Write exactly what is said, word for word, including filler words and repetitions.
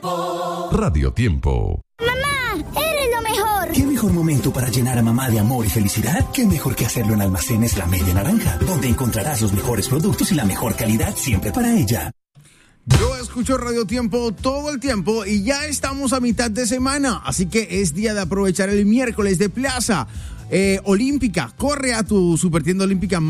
Tiempo. Radio Tiempo. ¡Mamá! ¡Eres lo mejor! ¿Qué mejor momento para llenar a mamá de amor y felicidad? ¿Qué mejor que hacerlo en Almacenes La Media Naranja, donde encontrarás los mejores productos y la mejor calidad siempre para ella? Yo escucho Radio Tiempo todo el tiempo y ya estamos a mitad de semana, así que es día de aprovechar el miércoles de Plaza eh, Olímpica. Corre a tu Supertienda Olímpica